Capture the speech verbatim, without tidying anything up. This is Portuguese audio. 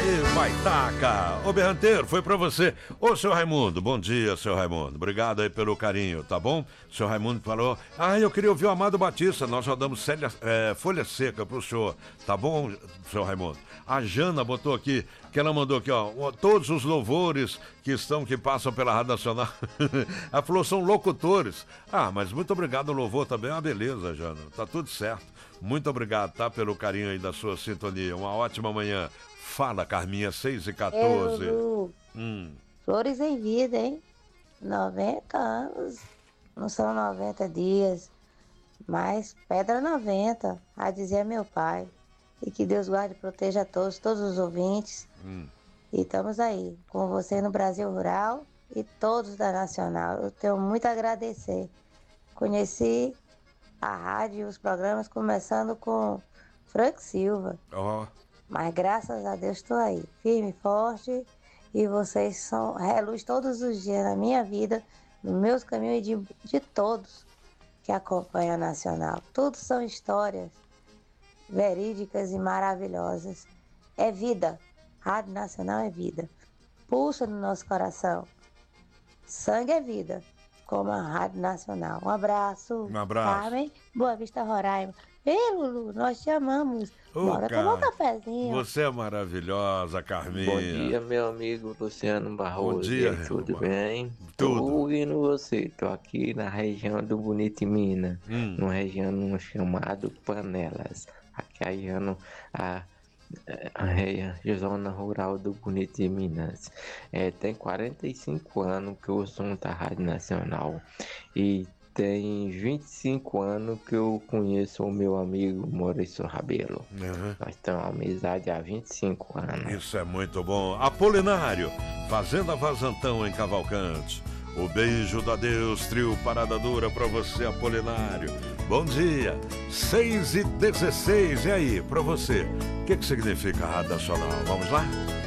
Ê, baitaca! Ô, Berranteiro, foi pra você. Ô, seu Raimundo, bom dia, seu Raimundo. Obrigado aí pelo carinho, tá bom? Seu Raimundo falou, ah, eu queria ouvir o Amado Batista. Nós já damos célia, é, folha seca pro senhor, tá bom, seu Raimundo? A Jana botou aqui, que ela mandou aqui, ó, todos os louvores que estão, que passam pela Rádio Nacional. Ela falou, são locutores. Ah, mas muito obrigado, o louvor também é uma beleza, Jana. Tá tudo certo. Muito obrigado, tá, pelo carinho aí da sua sintonia. Uma ótima manhã. Fala, Carminha, seis e quatorze. Ei, Lulu. Hum. Flores em vida, hein? noventa anos. Não são noventa dias, mas pedra noventa, a dizer meu pai. E que Deus guarde e proteja a todos, todos os ouvintes. Hum. E estamos aí, com você no Brasil Rural e todos da Nacional. Eu tenho muito a agradecer. Conheci a rádio e os programas começando com Frank Silva. Ó. Mas graças a Deus estou aí, firme e forte. E vocês são reluz todos os dias na minha vida, nos meus caminhos e de, de todos que acompanham a Nacional. Tudo são histórias verídicas e maravilhosas. É vida. Rádio Nacional é vida. Pulsa no nosso coração. Sangue é vida, como a Rádio Nacional. Um abraço. Um abraço. Carmen, Boa Vista, Roraima. Ei, Lulu, nós te amamos. Ô, Bora cara, tomar um cafezinho. Você é maravilhosa, Carminha. Bom dia, meu amigo Luciano Barroso. Bom dia, E aí, tudo irmão. bem? Tudo. Tô ouvindo você. Tô aqui na região do Bonito Minas, Hum. numa região chamado Panelas. Aqui é a região, a, a, a zona rural do Bonito de Minas. É, tem quarenta e cinco anos que eu sou da Rádio Nacional e tem vinte e cinco anos que eu conheço o meu amigo Maurício Rabelo. Uhum. Nós temos amizade há vinte e cinco anos. Isso é muito bom. Apolinário, Fazenda Vazantão em Cavalcante. O beijo da Deus, trio Parada Dura pra você, Apolinário. Bom dia, seis e dezesseis. E aí, pra você, o que, que significa a Rádio Nacional? Vamos lá?